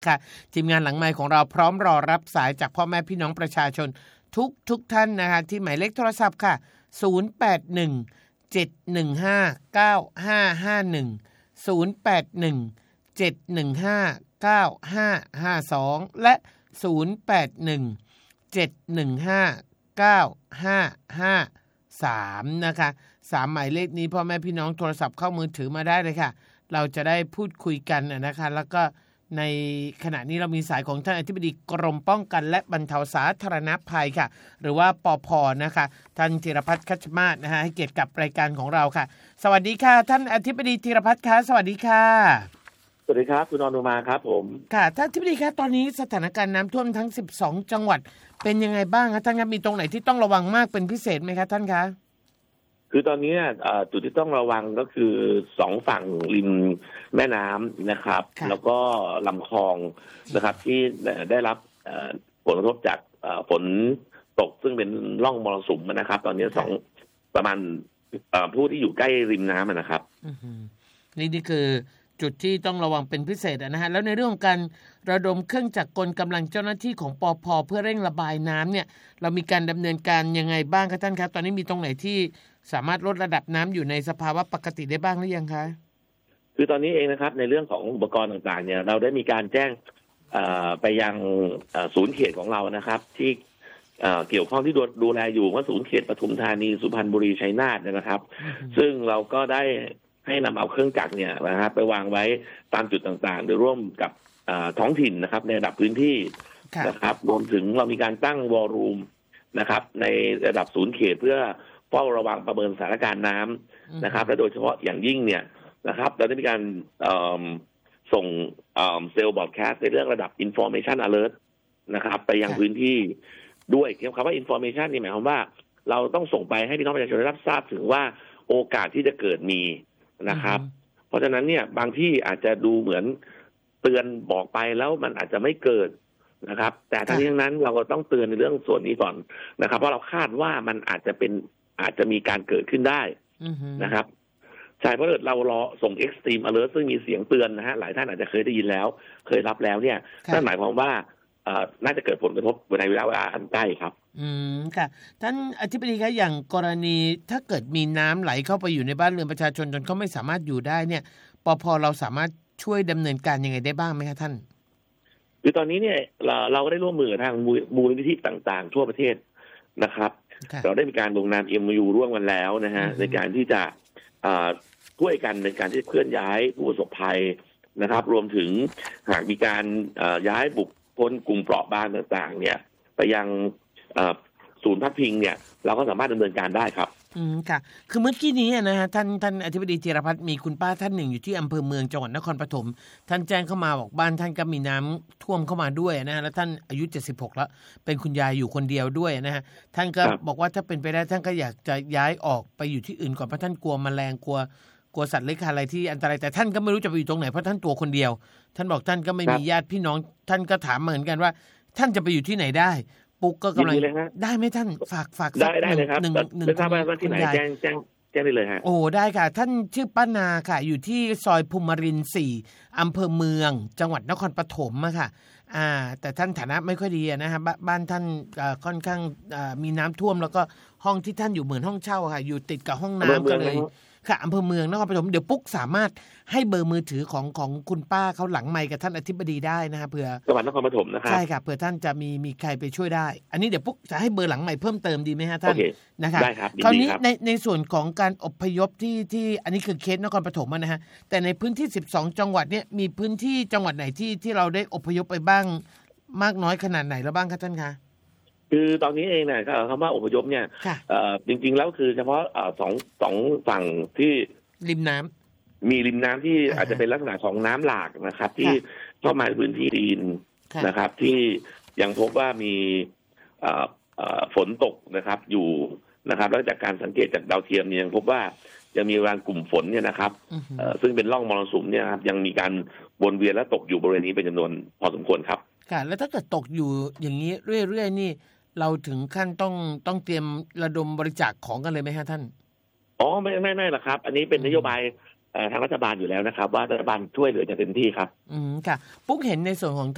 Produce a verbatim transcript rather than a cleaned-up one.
ค่ะทีมงานหลังไมค์ของเราพร้อมรอรับสายจากพ่อแม่พี่น้องประชาชนทุกทุกท่านนะคะที่หมายเลขโทรศัพท์ค่ะศูนย์ แปด หนึ่ง เจ็ด หนึ่ง ห้า เก้า ห้า ห้า หนึ่ง ศูนย์ แปด หนึ่ง เจ็ด หนึ่ง ห้า เก้า ห้า ห้า สองและศูนย์ แปด หนึ่ง เจ็ด หนึ่ง ห้า เก้า ห้า ห้า สามนะคะสามหมายเลขนี้พ่อแม่พี่น้องโทรศัพท์เข้ามือถือมาได้เลยค่ะเราจะได้พูดคุยกันนะคะแล้วก็ในขณะนี้เรามีสายของท่านอธิบดีกรมป้องกันและบรรเทาสาธารณภัยค่ะหรือว่าปภ.นะคะท่านธีรพัฒน์คัชมาศนะฮะให้เกียรติกับรายการของเราค่ะสวัสดีค่ะท่านอธิบดีธีรพัฒน์คะสวัสดีค่ะสวัสดีครับคุณอนุมาครับผมค่ะท่านอธิบดีคะตอนนี้สถานการณ์น้ำท่วมทั้งสิบสองจังหวัดเป็นยังไงบ้างคะท่านครับมีตรงไหนที่ต้องระวังมากเป็นพิเศษไหมคะท่านคะคือตอนนี้จุดที่ต้องระวังก็คือสองฝั่งริมแม่น้ำนะครับแล้วก็ลำคลองนะครับที่ได้รับผลกระทบจากฝนตกซึ่งเป็นร่องมรสุมนะครับตอนนี้สองประมาณผู้ที่อยู่ใกล้ริมน้ำนะครับนี่นี่คือจุดที่ต้องระวังเป็นพิเศษนะฮะแล้วในเรื่องของการระดมเครื่องจักรกลกำลังเจ้าหน้าที่ของปภ.เพื่อเร่งระบายน้ำเนี่ยเรามีการดำเนินการยังไงบ้างครับท่านครับตอนนี้มีตรงไหนที่สามารถลดระดับน้ำอยู่ในสภาวะปกติได้บ้างหรือยังคะคือตอนนี้เองนะครับในเรื่องของอุปกรณ์ต่างๆเนี่ยเราได้มีการแจ้งไปยังศูนย์เขตของเรานะครับที่เกี่ยวข้องที่ดูแลอยู่ว่าศูนย์เขตปทุมธานีสุพรรณบุรีชัยนาทนะครับซึ่งเราก็ได้ให้นำเอาเครื่องจักรเนี่ยนะครับไปวางไว้ตามจุดต่างๆโดยร่วมกับท้องถิ่นนะครับในระดับพื้นที่นะครับรวมถึงเรามีการตั้งวอลลุ่มนะครับในระดับศูนย์เขตเพื่อเฝ้าระวังประเมินสถานการณ์น้ำนะครับและโดยเฉพาะอย่างยิ่งเนี่ยนะครับเราได้มีการส่งเซลล์บอร์ดแคสต์ในเรื่องระดับ information alert นะครับไปยังพื้นที่ด้วยคำว่า information นี่หมายความว่าเราต้องส่งไปให้พี่น้องประชาชนได้รับทราบถึงว่าโอกาสที่จะเกิดมีนะครับเพราะฉะนั้นเนี่ยบางที่อาจจะดูเหมือนเตือนบอกไปแล้วมันอาจจะไม่เกิดนะครับแต่ทั้งนี้ทั้งนั้นเราก็ต้องเตือนในเรื่องส่วนนี้ก่อนนะครับเพราะเราคาดว่ามันอาจจะเป็นอาจจะมีการเกิดขึ้นได้นะครับใช่เพราะเรารอส่ง extreme alert ซึ่งมีเสียงเตือนนะฮะหลายท่านอาจจะเคยได้ยินแล้วเคยรับแล้วเนี่ยนั่นหมายความว่าน่าจะเกิดผลกระทบในเวลาอันใกล้ครับอืมค่ะท่านอธิบดีคะอย่างกรณีถ้าเกิดมีน้ำไหลเข้าไปอยู่ในบ้านเรือนประชาชนจนเขาไม่สามารถอยู่ได้เนี่ยปภ.เราสามารถช่วยดำเนินการยังไงได้บ้างไหมคะท่านคือตอนนี้เนี่ยเราเราก็ได้ร่วมมือทางมูลนิธิต่างๆทั่วประเทศนะครับเราได้มีการลงนาม เอ็ม โอ ยู ร่วมกันแล้วนะฮะในการที่จะช่วยกันในการที่เคลื่อนย้ายผู้ประสบภัยนะครับรวมถึงหากมีการย้ายบุคคลกลุ่มเปราะบางต่างๆเนี่ยไปยังศูนย์พักพิงเนี่ยเราก็สามารถดำเนินการได้ครับอืมค่ะคือเมื่อกี้นี้นะฮะท่านท่านอธิบดีธีรพัฒน์มีคุณป้าท่านหนึ่งอยู่ที่อำเภอเมืองจังหวัดนครปฐมท่านแจ้งเข้ามาบอกบ้านท่านก็มีน้ำท่วมเข้ามาด้วยนะฮะแล้วท่านอายุเจ็ดสิบหกแล้วเป็นคุณยายอยู่คนเดียวด้วยนะฮะท่านก็บอกว่าถ้าเป็นไปได้ท่านก็อยากจะย้ายออกไปอยู่ที่อื่นก่อนเพราะท่านกลัวแมลงกลัวกลัวสัตว์เลื้อยคลานอะไรที่อันตรายแต่ท่านก็ไม่รู้จะไปอยู่ตรงไหนเพราะท่านตัวคนเดียวท่านบอกท่านก็ไม่มีญาติพี่น้องท่านก็ถามเหมือนกันว่าท่านจะไปอยู่ที่ไหนได้ปุ๊กก็กำลังได้ไหมท่านฝากฝากได้ได้เลยครับหนึ่งหนึ่งทราบว่าที่ไหนแจ้งแจ้งแจ้งได้เลยฮะโอ้ได้ค่ะท่านชื่อป้านาค่ะอยู่ที่ซอยภูมิรินทร์สี่อำเภอเมืองจังหวัดนครปฐมอะค่ะอ่าแต่ท่านฐานะไม่ค่อยดีนะฮะบ้านท่านค่อนข้างมีน้ำท่วมแล้วก็ห้องที่ท่านอยู่เหมือนห้องเช่าค่ะอยู่ติดกับห้องน้ำก็เลยค่ะอำเภอเมืองนครปฐมเดี๋ยวปุ๊กสามารถให้เบอร์มือถือของของคุณป้าเขาหลังไมค์กับท่านอธิบดีได้นะฮะเผื่อจังหวัดนครปฐมนะครับใช่ค่ะเผื่อท่านจะมีมีใครไปช่วยได้อันนี้เดี๋ยวปุ๊กจะให้เบอร์หลังไมค์เพิ่มเติมดีไหมฮะท่านนะคะได้ครับคราวนี้ในในส่วนของการอพยพที่ที่อันนี้คือเคสนครปฐมนะฮะแต่ในพื้นที่สิบสองจังหวัดเนี่ยมีพื้นที่จังหวัดไหนที่ที่เราได้อพยพไปบ้างมากน้อยขนาดไหนแล้วบ้างคะท่านคะคือตอนนี้เองเนี่ยคำว่าอพยพเนี่ยจริงๆแล้วคือเฉพาะสองสองฝั่งที่ริมน้ำมีริมน้ำที่อาจจะเป็นลักษณะของน้ำหลากนะครับที่เข้ามาในพื้นที่ดินนะครับที่ยังพบว่ามีฝนตกนะครับอยู่นะครับแล้วจากการสังเกตจากดาวเทียมเนี่ยยังพบว่ายังมีบางกลุ่มฝนเนี่ยนะครับซึ่งเป็นร่องมรสุมเนี่ยครับยังมีการวนเวียนและตกอยู่บริเวณนี้เป็นจำนวนพอสมควรครับค่ะแล้วถ้าเกิดตกอยู่อย่างนี้เรื่อยๆนี่เราถึงขั้นต้องต้องเตรียมระดมบริจาคของกันเลยไหมฮะท่านอ๋อไม่ไม่ไม่หรอกครับอันนี้เป็นนโยบายทางรัฐบาลอยู่แล้วนะครับว่ารัฐบาลช่วยเหลือจะเต็มที่ครับอืมค่ะปุ๊กเห็นในส่วนของ